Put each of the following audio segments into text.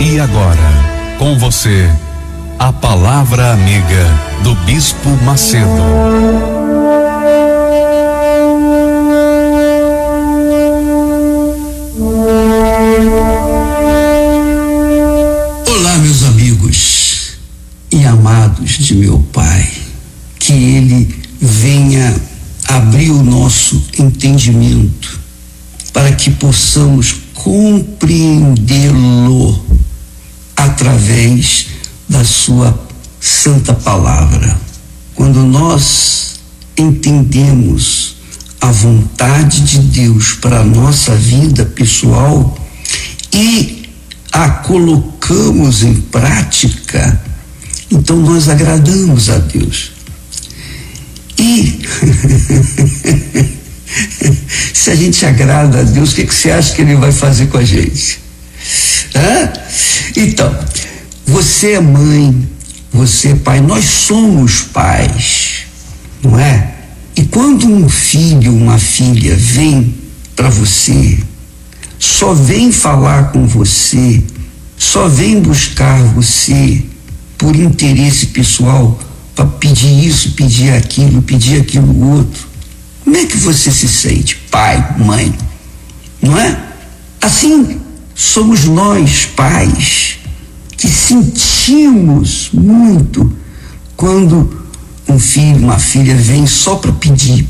E agora, com você, a Palavra Amiga do Bispo Macedo. Olá, meus amigos e amados de meu Pai, que Ele venha abrir o nosso entendimento para que possamos compreendê-lo através da sua santa palavra. Quando nós entendemos a vontade de Deus para a nossa vida pessoal e a colocamos em prática, então nós agradamos a Deus. E se a gente agrada a Deus, o que você acha que Ele vai fazer com a gente? Então, você é mãe, você é pai, nós somos pais, não é? E quando um filho, uma filha vem para você, só vem falar com você, só vem buscar você por interesse pessoal, para pedir isso, pedir aquilo outro, como é que você se sente, pai, mãe? Não é? Assim somos nós, pais, que sentimos muito quando um filho, uma filha vem só para pedir.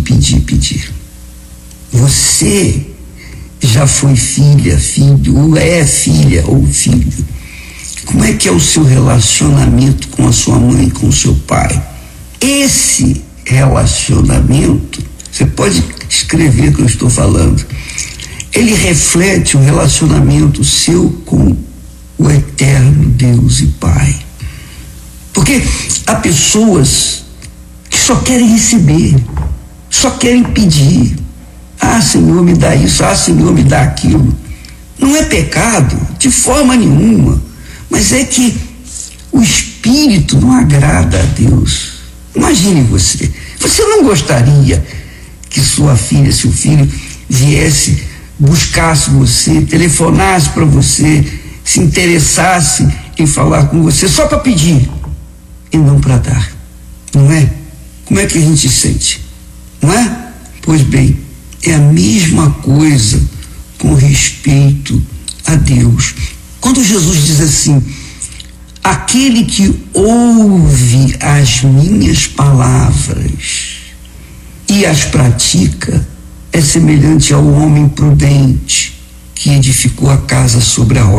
Você já foi filha, filho, ou é filha ou filho. Como é que é o seu relacionamento com a sua mãe, com o seu pai? Esse relacionamento, você pode escrever o que eu estou falando, ele reflete o relacionamento seu com o eterno Deus e Pai. Porque há pessoas que só querem receber, só querem pedir. Senhor, me dá isso, Senhor, me dá aquilo. Não é pecado, de forma nenhuma, mas é que o espírito não agrada a Deus. Imagine você não gostaria que sua filha, seu filho viesse, buscasse você, telefonasse para você, se interessasse em falar com você só para pedir e não para dar, não é? Como é que a gente sente, não é? Pois bem, é a mesma coisa com respeito a Deus. Quando Jesus diz assim: aquele que ouve as minhas palavras e as pratica é semelhante ao homem prudente que edificou a casa sobre a rocha.